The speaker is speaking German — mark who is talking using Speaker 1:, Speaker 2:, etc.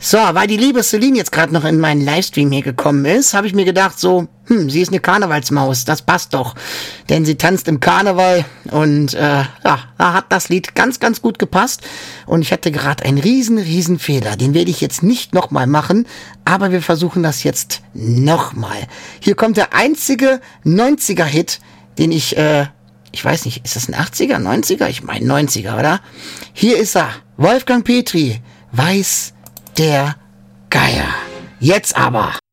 Speaker 1: So, weil die liebe Celine jetzt gerade noch in meinen Livestream hier gekommen ist, habe ich mir gedacht so, sie ist eine Karnevalsmaus, das passt doch. Denn sie tanzt im Karneval und ja, da hat das Lied ganz, ganz gut gepasst. Und ich hatte gerade einen riesen Fehler. Den werde ich jetzt nicht nochmal machen, aber wir versuchen das jetzt nochmal. Hier kommt der einzige 90er-Hit, den ich weiß nicht, ist das ein 80er, 90er? Ich meine 90er, oder? Hier ist er, Wolfgang Petri, Weiß der Geier. Jetzt aber.